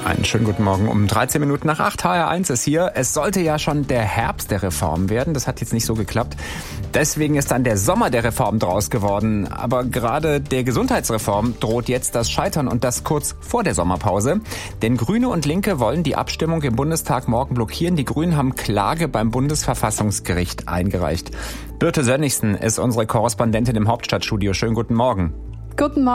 Einen schönen guten Morgen. Um 13 Minuten nach 8, HR1 ist hier. Es sollte ja schon der Herbst der Reform werden. Das hat jetzt nicht so geklappt. Deswegen ist dann der Sommer der Reform draus geworden. Aber gerade der Gesundheitsreform droht jetzt das Scheitern und das kurz vor der Sommerpause. Denn Grüne und Linke wollen die Abstimmung im Bundestag morgen blockieren. Die Grünen haben Klage beim Bundesverfassungsgericht eingereicht. Birte Sönnigsen ist unsere Korrespondentin im Hauptstadtstudio. Schönen guten Morgen. Guten Morgen.